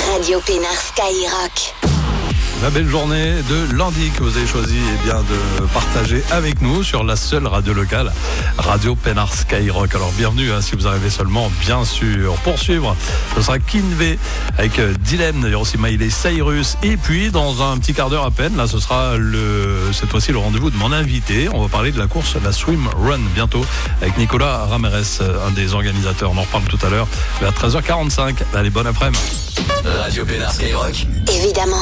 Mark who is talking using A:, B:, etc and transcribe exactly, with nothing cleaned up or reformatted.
A: Radio Pénard Skyrock.
B: La belle journée de lundi que vous avez choisi eh bien, de partager avec nous sur la seule radio locale, Radio Pénard Skyrock. Alors bienvenue hein, si vous arrivez seulement, bien sûr. Pour suivre, ce sera Kinvey avec euh, Dylan, il y aura aussi Miley Cyrus. Et puis dans un petit quart d'heure à peine, là ce sera le, cette fois-ci le rendez-vous de mon invité. On va parler de la course, la Swim Run bientôt avec Nicolas Ramirez, un des organisateurs. On en reparle tout à l'heure vers treize heures quarante-cinq. Allez, bon après-midi.
C: Radio Pénard Skyrock.
A: Évidemment.